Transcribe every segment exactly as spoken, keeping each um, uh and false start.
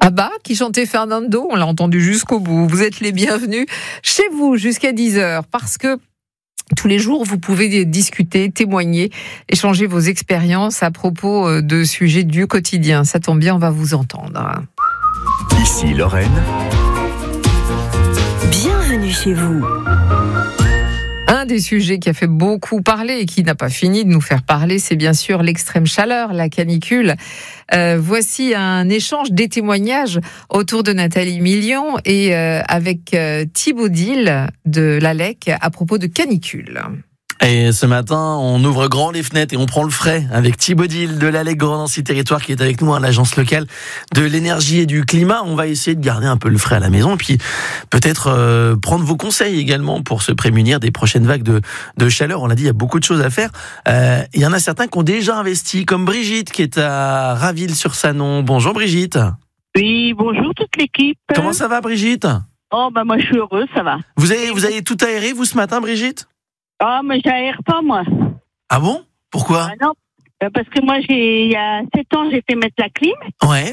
ABBA qui chantait Fernando, on l'a entendu jusqu'au bout. Vous êtes les bienvenus chez vous jusqu'à dix heures parce que tous les jours, vous pouvez discuter, témoigner, échanger vos expériences à propos de sujets du quotidien. Ça tombe bien, on va vous entendre. Ici Lorraine. Bienvenue chez vous. Un des sujets qui a fait beaucoup parler et qui n'a pas fini de nous faire parler, c'est bien sûr l'extrême chaleur, la canicule. Euh, voici un échange des témoignages autour de Nathalie Million et euh, avec euh, Thibaut Dil de l'Alec à propos de canicule. Et ce matin, on ouvre grand les fenêtres et on prend le frais avec Thibaut Dil de l'Alec Grand Nancy Territoire qui est avec nous, hein, l'agence locale de l'énergie et du climat. On va essayer de garder un peu le frais à la maison et puis peut-être euh, prendre vos conseils également pour se prémunir des prochaines vagues de, de chaleur. On l'a dit, il y a beaucoup de choses à faire. Euh, il y en a certains qui ont déjà investi, comme Brigitte qui est à Raville-sur-Sanon. Bonjour Brigitte. Oui, bonjour toute l'équipe. Comment ça va Brigitte ? Oh bah moi je suis heureuse, ça va. Vous avez, vous avez tout aéré vous ce matin Brigitte ? Ah, mais j'aère pas, moi. Ah bon ? Pourquoi ? Ah non, parce que moi, j'ai, il y a sept ans, j'ai fait mettre la clim. Ouais.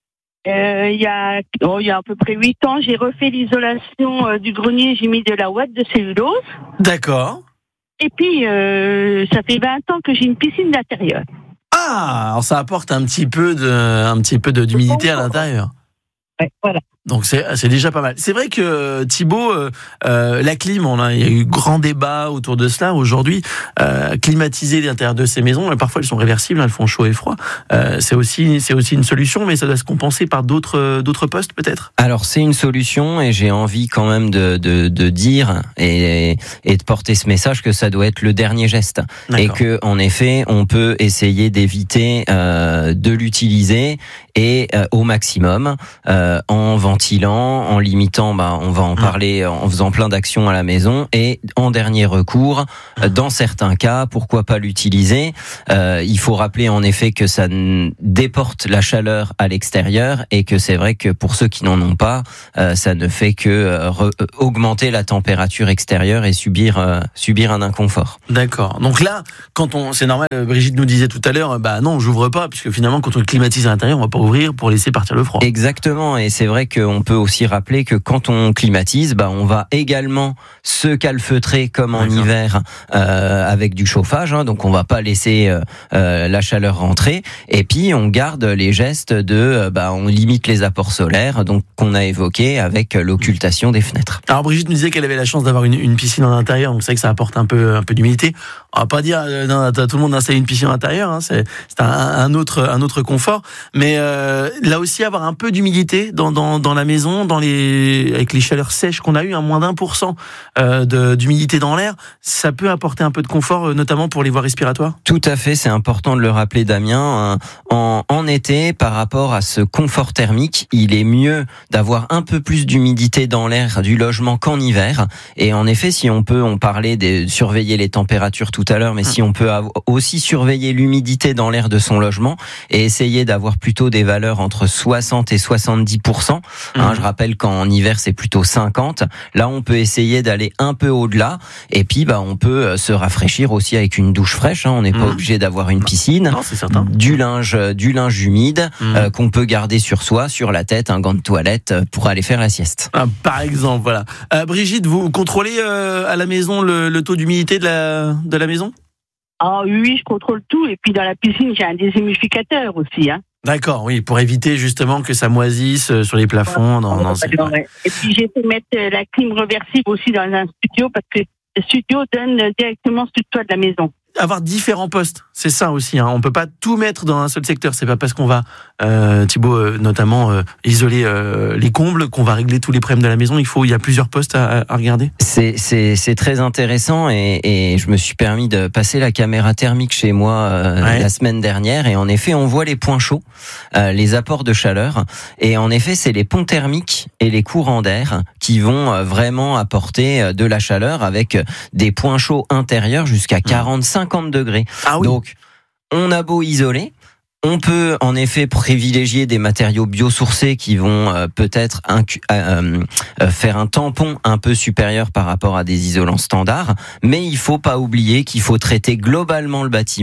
Euh, il y a, oh, il y a à peu près huit ans, j'ai refait l'isolation euh, du grenier, j'ai mis de la ouate de cellulose. D'accord. Et puis, euh, ça fait vingt ans que j'ai une piscine d'intérieur. Ah, alors ça apporte un petit peu de, un petit peu de, d'humidité à l'intérieur. Ouais, voilà. Donc c'est, c'est déjà pas mal. C'est vrai que Thibaut, euh, euh, la clim, on a, il y a eu grand débat autour de cela. Aujourd'hui, euh, climatiser l'intérieur de ces maisons, parfois elles sont réversibles, elles font chaud et froid. Euh, c'est aussi, c'est aussi une solution, mais ça doit se compenser par d'autres, d'autres postes peut-être. Alors c'est une solution et j'ai envie quand même de, de, de dire et, et de porter ce message que ça doit être le dernier geste. D'accord. Et que en effet, on peut essayer d'éviter euh, de l'utiliser et euh, au maximum euh, en ventilant, en limitant, bah, on va en parler en faisant plein d'actions à la maison et en dernier recours, dans certains cas, pourquoi pas l'utiliser. Euh, il faut rappeler en effet que ça déporte la chaleur à l'extérieur et que c'est vrai que pour ceux qui n'en ont pas, euh, ça ne fait que euh, re- augmenter la température extérieure et subir euh, subir un inconfort. D'accord. Donc là, quand on, c'est normal, Brigitte nous disait tout à l'heure, bah non, j'ouvre pas puisque finalement quand on climatise à l'intérieur, on va pas ouvrir pour laisser partir le froid. Exactement, et c'est vrai qu'on peut aussi rappeler que quand on climatise, bah on va également se calfeutrer comme en D'accord. hiver euh, avec du chauffage, hein, donc on va pas laisser euh, euh, la chaleur rentrer, et puis on garde les gestes de, euh, bah on limite les apports solaires, donc qu'on a évoqué avec l'occultation des fenêtres. Alors Brigitte nous disait qu'elle avait la chance d'avoir une, une piscine en intérieur, donc c'est vrai que ça apporte un peu un peu d'humidité. On va pas dire euh, non, tout le monde installe une piscine à l'intérieur, hein, c'est, c'est un, un autre un autre confort, mais euh, là aussi avoir un peu d'humidité dans dans dans la maison, dans les avec les chaleurs sèches qu'on a eu, un moins d'un pour cent euh, de, d'humidité dans l'air, ça peut apporter un peu de confort, euh, notamment pour les voies respiratoires. Tout à fait, c'est important de le rappeler, Damien. En, en été, par rapport à ce confort thermique, il est mieux d'avoir un peu plus d'humidité dans l'air du logement qu'en hiver. Et en effet, si on peut, on parlait de surveiller les températures tout à l'heure, mais si on peut aussi surveiller l'humidité dans l'air de son logement et essayer d'avoir plutôt des valeurs entre soixante et soixante-dix pour cent. Hein, mmh. Je rappelle qu'en hiver c'est plutôt cinquante. Là, on peut essayer d'aller un peu au-delà. Et puis, bah, on peut se rafraîchir aussi avec une douche fraîche. Hein. On n'est mmh. pas obligé d'avoir une piscine. Non, c'est certain. Du linge, du linge humide mmh. euh, qu'on peut garder sur soi, sur la tête, un gant de toilette pour aller faire la sieste. Ah, par exemple, voilà. Euh, Brigitte, vous contrôlez euh, à la maison le, le taux d'humidité de la de la maison ? Ah oui, je contrôle tout. Et puis dans la piscine, j'ai un déshumidificateur aussi, hein. D'accord, oui, pour éviter justement que ça moisisse sur les plafonds. Dans, dans ces... ouais. Et puis j'ai fait mettre la clim réversible aussi dans un studio parce que le studio donne directement sur le toit de la maison. Avoir différents postes, c'est ça aussi. Hein. On peut pas tout mettre dans un seul secteur. C'est pas parce qu'on va, euh, Thibaut, euh, notamment euh, isoler euh, les combles, qu'on va régler tous les problèmes de la maison. Il faut, il y a plusieurs postes à, à regarder. C'est, c'est, c'est très intéressant et, et je me suis permis de passer la caméra thermique chez moi euh, ouais. la semaine dernière et en effet, on voit les points chauds, euh, les apports de chaleur et en effet, c'est les ponts thermiques et les courants d'air qui vont euh, vraiment apporter euh, de la chaleur avec des points chauds intérieurs jusqu'à quarante-cinq cinquante degrés. Ah oui. Donc, on a beau isoler, on peut en effet privilégier des matériaux biosourcés qui vont euh, peut-être incu- euh, euh, faire un tampon un peu supérieur par rapport à des isolants standards, mais il faut pas oublier qu'il faut traiter globalement le bâtiment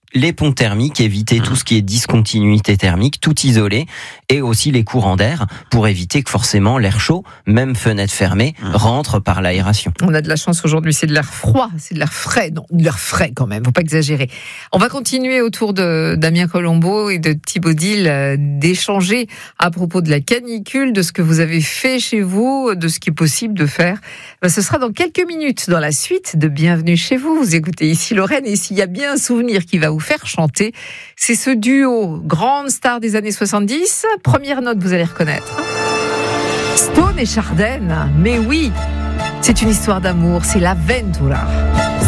les ponts thermiques, éviter mmh. tout ce qui est discontinuité thermique, tout isoler, et aussi les courants d'air pour éviter que forcément l'air chaud, même fenêtre fermée, mmh. rentre par l'aération. On a de la chance aujourd'hui, c'est de l'air froid, c'est de l'air frais, non, de l'air frais quand même, faut pas exagérer. On va continuer autour de Damien Colombo et de Thibaut Dil euh, d'échanger à propos de la canicule, de ce que vous avez fait chez vous, de ce qui est possible de faire. Ben, ce sera dans quelques minutes dans la suite de Bienvenue chez vous. Vous écoutez ici Lorraine, et s'il y a bien un souvenir qui va vous faire chanter, c'est ce duo, grande star des années soixante-dix. Première note, vous allez reconnaître. Stone et Chardin, mais oui, c'est une histoire d'amour, c'est l'Avventura.